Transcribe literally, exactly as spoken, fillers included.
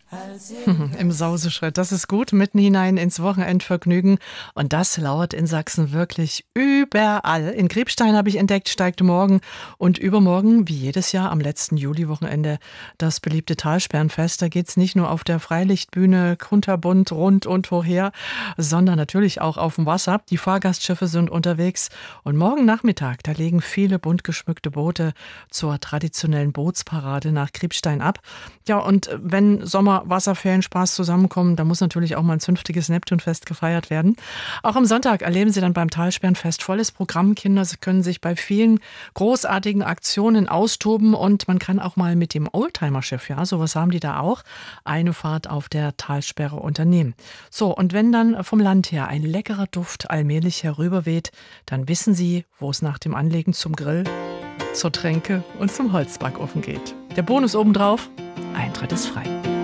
Im Sauseschritt, das ist gut, mitten hinein ins Wochenendvergnügen. Und das lauert in Sachsen wirklich überall. In Kriebstein habe ich entdeckt, steigt morgen und übermorgen, wie jedes Jahr am letzten Juliwochenende, das beliebte Talsperrenfest. Da geht es nicht nur auf der Freilichtbühne kunterbunt rund und hochher, sondern natürlich auch auf dem Wasser. Die Fahrgastschiffe sind unterwegs. Und morgen Nachmittag, da legen viele bunt geschmückte Boote zur traditionellen Bootsparade nach Kriebstein ab. Ja, und wenn Sommer, Wasserferien, Spaß zusammenkommen, da muss natürlich auch mal ein zünftiges Neptunfest gefeiert werden. Auch am Sonntag erleben Sie dann beim Talsperrenfest volles Programm. Kinder Sie können sich bei vielen großartigen Aktionen austoben und man kann auch mal mit dem Oldtimer-Schiff, ja, sowas haben die da auch, eine Fahrt auf der Talsperre unternehmen. So, und wenn dann vom Land her ein leckerer Duft allmählich herüberweht, dann wissen Sie, wo es nach dem Anlegen zum Grill, zur Tränke und zum Holzbackofen geht. Der Bonus obendrauf: Eintritt ist frei.